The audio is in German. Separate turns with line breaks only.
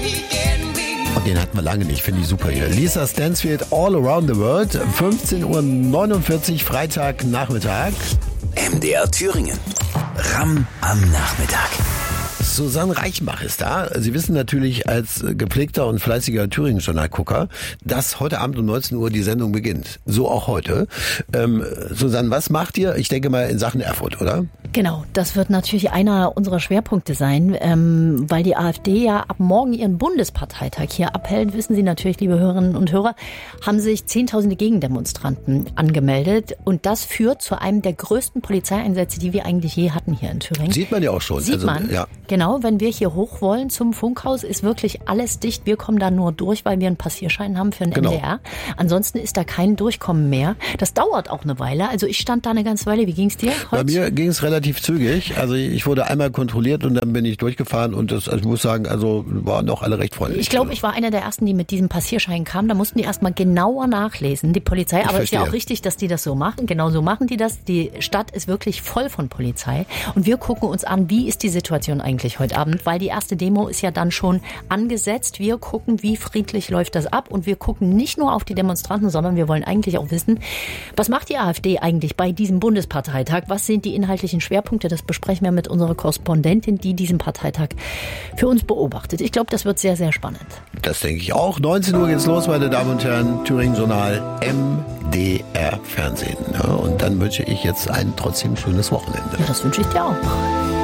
Und den hatten wir lange nicht, finde ich super hier. Lisa Stansfield, All Around the World, 15:49 Uhr, Freitagnachmittag.
MDR Thüringen. Ram am Nachmittag.
Susanne Reichenbach ist da. Sie wissen natürlich als gepflegter und fleißiger Thüringen-Journalgucker, dass heute Abend um 19 Uhr die Sendung beginnt. So auch heute. Susanne, was macht ihr? Ich denke mal in Sachen Erfurt, oder?
Genau, das wird natürlich einer unserer Schwerpunkte sein, weil die AfD ja ab morgen ihren Bundesparteitag hier abhält. Wissen Sie natürlich, liebe Hörerinnen und Hörer, haben sich Zehntausende Gegendemonstranten angemeldet. Und das führt zu einem der größten Polizeieinsätze, die wir eigentlich je hatten hier in Thüringen.
Sieht man ja auch schon.
Sieht man.
Ja.
Genau, wenn wir hier hoch wollen zum Funkhaus, ist wirklich alles dicht. Wir kommen da nur durch, weil wir einen Passierschein haben für den MDR. Ansonsten ist da kein Durchkommen mehr. Das dauert auch eine Weile. Also ich stand da eine ganze Weile. Wie ging's dir heute?
Bei mir ging es relativ zügig. Also ich wurde einmal kontrolliert und dann bin ich durchgefahren und das, also ich muss sagen, also waren doch alle recht freundlich.
Ich glaube, ich war einer der ersten, die mit diesem Passierschein kamen. Da mussten die erstmal genauer nachlesen, die Polizei. Aber es ist ja auch richtig, dass die das so machen. Genau so machen die das. Die Stadt ist wirklich voll von Polizei. Und wir gucken uns an, wie ist die Situation eigentlich heute Abend, weil die erste Demo ist ja dann schon angesetzt. Wir gucken, wie friedlich läuft das ab und wir gucken nicht nur auf die Demonstranten, sondern wir wollen eigentlich auch wissen, was macht die AfD eigentlich bei diesem Bundesparteitag? Was sind die inhaltlichen Schwerpunkte? Das besprechen wir mit unserer Korrespondentin, die diesen Parteitag für uns beobachtet. Ich glaube, das wird sehr, sehr spannend.
Das denke ich auch. 19 Uhr geht's los, meine Damen und Herren. Thüringen-Journal, MDR Fernsehen. Ja, und dann wünsche ich jetzt ein trotzdem schönes Wochenende.
Ja, das wünsche ich dir auch.